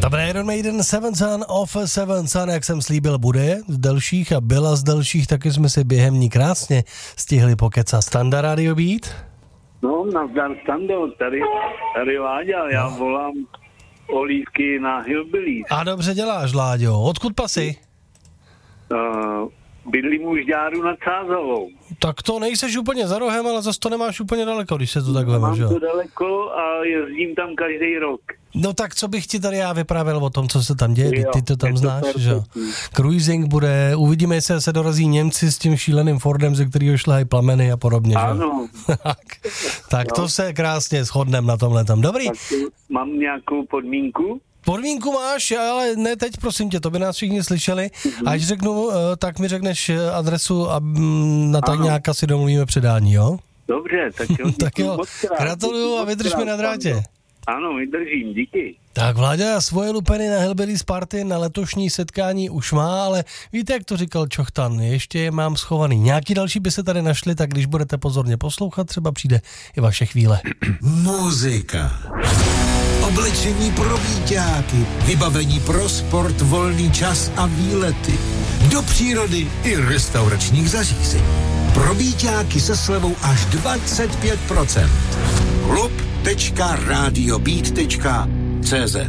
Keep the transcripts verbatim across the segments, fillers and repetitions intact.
Dobré, Iron Maiden, Seven Son of Seven Son, jak jsem slíbil, bude z delších a byla z delších, taky jsme si během ní krásně stihli pokecat. Standa Radio Beat? No, nazdar Stando, tady, tady Láďa, já no. volám olívky na Hillbillies. A dobře děláš, Láďo, odkud pasy? Uh, bydlím u Žďáru nad Sázavou. Tak to nejseš úplně za rohem, ale zase to nemáš úplně daleko, když se to takhle máš. Mám to daleko a jezdím tam každý rok. No tak co bych ti tady já vyprávěl o tom, co se tam děje, jo, ty to tam to znáš, že jo. Cruising bude, uvidíme, jestli se dorazí Němci s tím šíleným Fordem, ze kterého šlehají plameny a podobně, že jo. Ano. tak tak to se krásně shodneme na tomhle tam. Dobrý. Tak mám nějakou podmínku? Podmínku máš, ale ne teď, prosím tě, to by nás všichni slyšeli. Mm-hmm. Až řeknu, tak mi řekneš adresu a na tak nějak si domluvíme předání, jo? Dobře, tak jo. tak jo, gratuluju a vydrž mi na drátě. Ano, vydržím, díky. Tak Vláďa svoje lupeny na Hillbillies Party na letošní setkání už má, ale víte, jak to říkal Čochtan, ještě je mám schovaný. Nějaký další by se tady našli, tak když budete pozorně poslouchat, třeba přijde i vaše chvíle. Muzika. Oblečení pro víťáky, vybavení pro sport, volný čas a výlety. Do přírody i restauračních zařízení. Pro víťáky se slevou až dvacet pět procent. klub tečka radiobeat tečka cé zet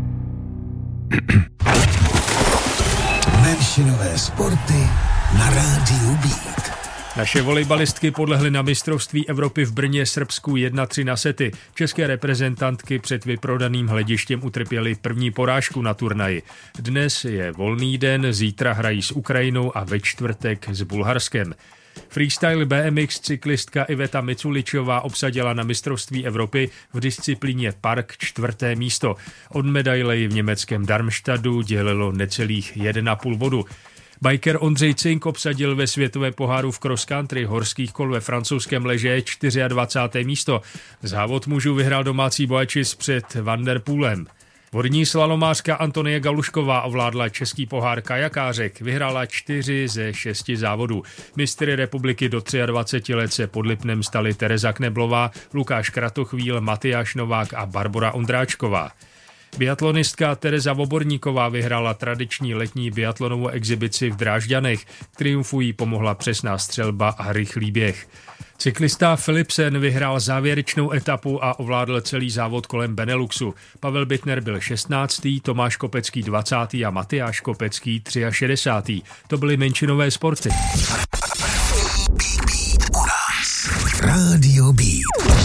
Menšinové sporty na Rádiu Beat. Naše volejbalistky podlehly na mistrovství Evropy v Brně Srbsku jedna tři na sety. České reprezentantky před vyprodaným hledištěm utrpěly první porážku na turnaji. Dnes je volný den, zítra hrají s Ukrajinou a ve čtvrtek s Bulharskem. Freestyle bé em iks cyklistka Iveta Miculičová obsadila na mistrovství Evropy v disciplíně park čtvrté místo. Od medaile v německém Darmstadtu dělilo necelých jeden a půl bodu. Biker Ondřej Cink obsadil ve světové poháru v cross country horských kol ve francouzském Leže dvacáté čtvrté místo. Závod mužů vyhrál domácí Boačis před Van der Poelem. Vodní slalomářka Antonie Galušková ovládla český pohár kajakářek, vyhrála čtyři ze šesti závodů. Mistry republiky do dvaceti tří let se pod Lipnem stali Tereza Kneblová, Lukáš Kratochvíl, Matyáš Novák a Barbora Ondráčková. Biatlonistka Tereza Voborníková vyhrála tradiční letní biatlonovou exibici v Drážďanech. K triumfu jí pomohla přesná střelba a rychlý běh. Cyklista Philipsen vyhrál závěrečnou etapu a ovládl celý závod kolem Beneluxu. Pavel Bittner byl šestnáctý, Tomáš Kopecký dvacátý a Matyáš Kopecký šedesátý třetí To byly menšinové sporty. Radio Beat.